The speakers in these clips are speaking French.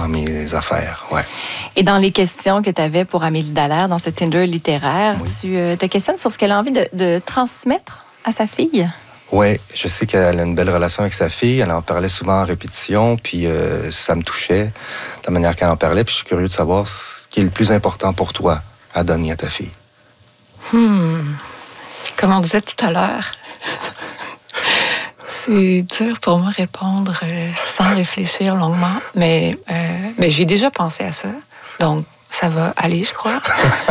dans mes affaires, ouais. Et dans les questions que tu avais pour Amélie Dallaire, dans ce Tinder littéraire, Oui. tu te questionnes sur ce qu'elle a envie de transmettre à sa fille? Oui, je sais qu'elle a une belle relation avec sa fille. Elle en parlait souvent en répétition, puis ça me touchait, de la manière qu'elle en parlait. Puis je suis curieux de savoir ce qui est le plus important pour toi à donner à ta fille. Comme on disait tout à l'heure, c'est dur pour moi répondre sans réfléchir longuement, mais j'ai déjà pensé à ça, donc ça va aller, je crois.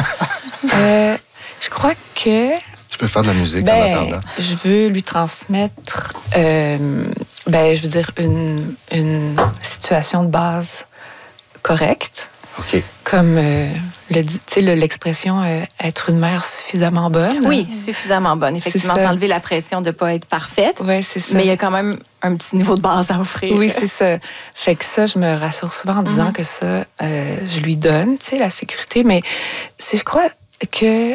Je crois que... Je peux faire de la musique en attendant. Je veux lui transmettre, je veux dire, une situation de base correcte. OK. Comme l'expression être une mère suffisamment bonne. Oui, suffisamment bonne. Effectivement, s'enlever la pression de ne pas être parfaite. Oui, c'est ça. Mais il y a quand même un petit niveau de base à offrir. Oui, c'est ça. Fait que ça, je me rassure souvent en disant que ça, je lui donne, tu sais, la sécurité. Mais je crois que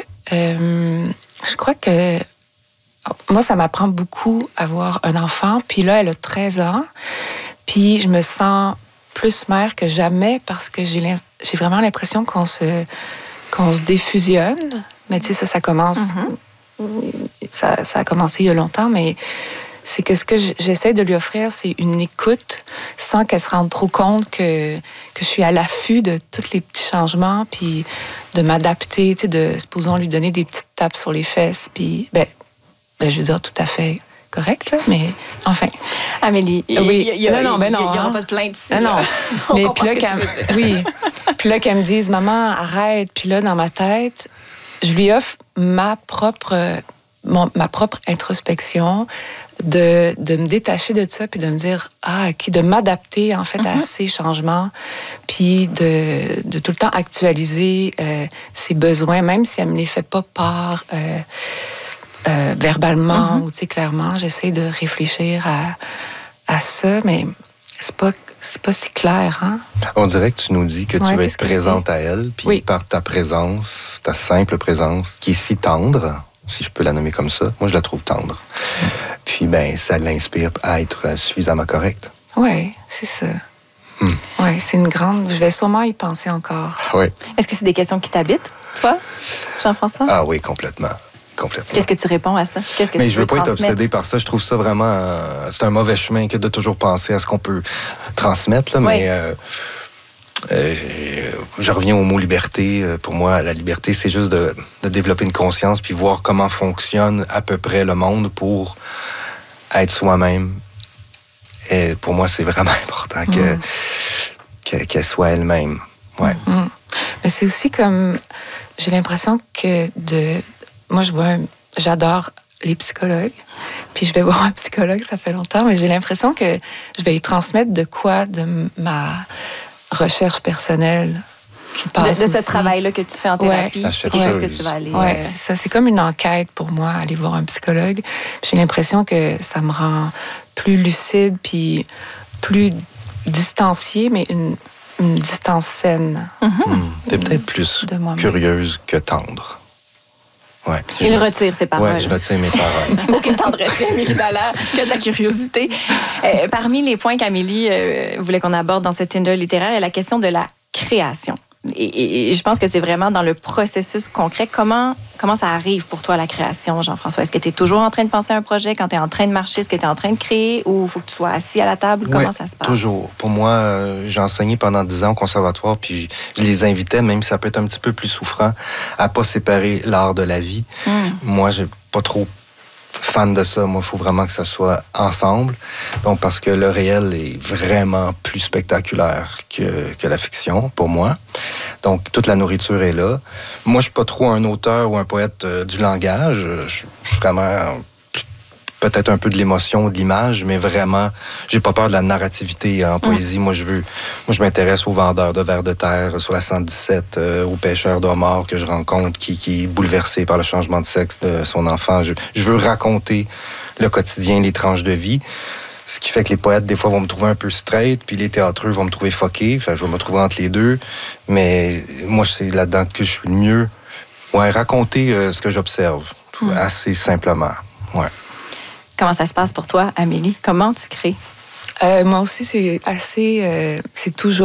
moi, ça m'apprend beaucoup à avoir un enfant. Puis là, elle a 13 ans. Puis je me sens plus mère que jamais parce que j'ai vraiment l'impression qu'on se défusionne. Mais tu sais, ça commence... Ça a commencé il y a longtemps, mais c'est que ce que j'essaie de lui offrir, c'est une écoute sans qu'elle se rende trop compte que je suis à l'affût de tous les petits changements, puis de m'adapter, tu sais, supposons lui donner des petites tapes sur les fesses, puis, je veux dire, tout à fait correct, là, mais enfin. Amélie, oui. il n'y aura hein? pas de plainte ici. Non. On mais comprend puis là, ce que tu veux dire. oui. Puis là, qu'elle me dise, maman, arrête. Puis là, dans ma tête, je lui offre ma propre introspection, de me détacher de ça, puis de me dire, de m'adapter, en fait, à ces changements, puis de tout le temps actualiser ses besoins, même si elle me les fait pas part verbalement ou, tu sais, clairement. J'essaie de réfléchir à ça, mais c'est pas si clair, hein? On dirait que tu nous dis que tu veux être présente à elle, puis oui. par ta présence, ta simple présence, qui est si tendre, si je peux la nommer comme ça, moi je la trouve tendre. Puis ça l'inspire à être suffisamment correcte. Oui, c'est ça. Oui, c'est une grande... Je vais sûrement y penser encore. Oui. Est-ce que c'est des questions qui t'habitent, toi, Jean-François? Ah oui, complètement. Qu'est-ce que tu réponds à ça? Qu'est-ce que mais tu je veux pas être transmettre? obsédé par ça. Je trouve ça vraiment... c'est un mauvais chemin que de toujours penser à ce qu'on peut transmettre. Là, oui. Mais je reviens au mot liberté. Pour moi, la liberté, c'est juste de développer une conscience puis voir comment fonctionne à peu près le monde pour être soi-même. Et pour moi, c'est vraiment important qu'elle soit elle-même. Ouais. Mais c'est aussi comme... J'ai l'impression que moi, j'adore les psychologues. Puis je vais voir un psychologue, ça fait longtemps, mais j'ai l'impression que je vais lui transmettre de ma recherche personnelle qui passe de ce travail-là que tu fais en thérapie, c'est quelque chose que tu vas aller... Oui, c'est ça. C'est comme une enquête pour moi, aller voir un psychologue. Puis j'ai l'impression que ça me rend plus lucide, puis plus distanciée, mais une distance saine. T'es peut-être plus curieuse que tendre. Ouais. Il retire ses paroles. Oui, je retire mes paroles. Aucune tendresse chez Amélie Dallaire, que de la curiosité. Parmi les points qu'Amélie voulait qu'on aborde dans ce Tinder littéraire, il y a la question de la création. Et je pense que c'est vraiment dans le processus concret. Comment ça arrive pour toi, la création, Jean-François? Est-ce que tu es toujours en train de penser à un projet? Quand tu es en train de marcher, est-ce que tu es en train de créer? Ou il faut que tu sois assis à la table? Comment ça se passe? Toujours. Pour moi, j'ai enseigné pendant 10 ans au conservatoire, puis je les invitais, même si ça peut être un petit peu plus souffrant, à pas séparer l'art de la vie. Moi, j'ai pas trop fan de ça. Moi, il faut vraiment que ça soit ensemble. Donc, parce que le réel est vraiment plus spectaculaire que la fiction, pour moi. Donc, toute la nourriture est là. Moi, je suis pas trop un auteur ou un poète du langage. Je suis vraiment... peut-être un peu de l'émotion, de l'image, mais vraiment, j'ai pas peur de la narrativité en poésie. Moi, je m'intéresse aux vendeurs de vers de terre sur la 117, aux pêcheurs d'homards que je rencontre, qui est bouleversé par le changement de sexe de son enfant. Je veux raconter le quotidien, les tranches de vie. Ce qui fait que les poètes, des fois, vont me trouver un peu straight, puis les théâtreux vont me trouver fucké. Enfin, je vais me trouver entre les deux. Mais moi, c'est là-dedans que je suis le mieux. Ouais, raconter ce que j'observe, assez simplement. Ouais. Comment ça se passe pour toi, Amélie? Comment tu crées? Moi aussi, c'est assez... c'est toujours